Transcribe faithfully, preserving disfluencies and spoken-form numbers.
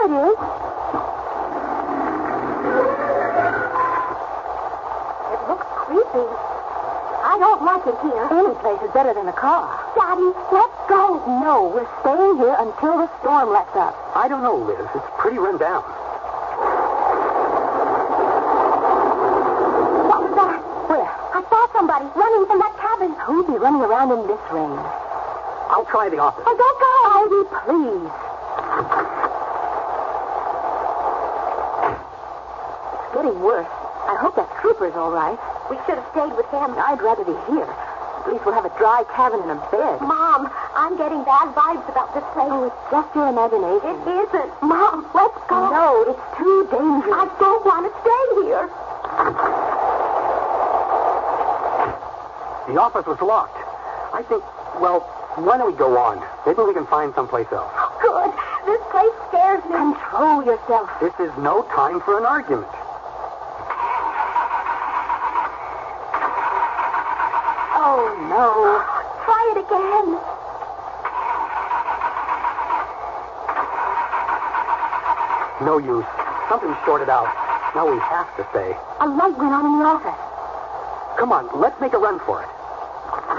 it is. It looks creepy. I don't like it here. Any place is better than a car. Daddy, let's go. No, we're staying here until the storm lets up. I don't know, Liz. It's pretty run down. What was that? Where? I saw somebody running from that cabin. Who'd be running around in this rain? I'll try the office. Oh, don't go. Ivy, please. It's getting worse. I hope that trooper's all right. We should have stayed with him. I'd rather be here. At least we'll have a dry cabin and a bed. Mom, I'm getting bad vibes about this place. Oh, it's just your imagination. It isn't. Mom, let's go. No, it's too dangerous. I don't want to stay here. The office was locked. I think, well, why don't we go on? Maybe we can find someplace else. Good. This place scares me. Control yourself. This is no time for an argument. Oh, no. Try it again. No use. Something's shorted out. Now we have to stay. A light went on in the office. Come on, let's make a run for it.